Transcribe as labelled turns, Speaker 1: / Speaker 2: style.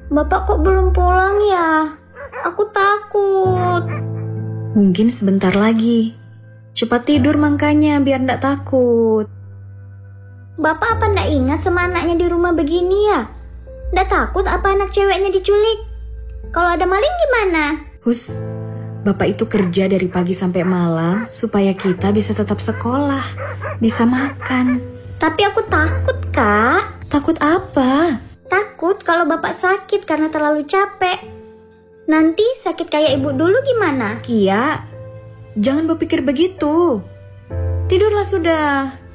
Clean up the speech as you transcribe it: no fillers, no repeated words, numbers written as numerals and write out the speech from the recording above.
Speaker 1: Bapak kok belum pulang ya? Aku takut.
Speaker 2: Mungkin sebentar lagi. Cepat tidur makanya biar ndak takut.
Speaker 1: Bapak apa ndak ingat sama anaknya di rumah begini ya? Ndak takut apa anak ceweknya diculik? Kalau ada maling gimana?
Speaker 2: Hus, Bapak itu kerja dari pagi sampai malam supaya kita bisa tetap sekolah, bisa makan.
Speaker 1: Tapi aku takut, Kak.
Speaker 2: Takut apa?
Speaker 1: Takut kalau Bapak sakit karena terlalu capek. Nanti sakit kayak ibu dulu gimana?
Speaker 2: Kia, jangan berpikir begitu. Tidurlah sudah.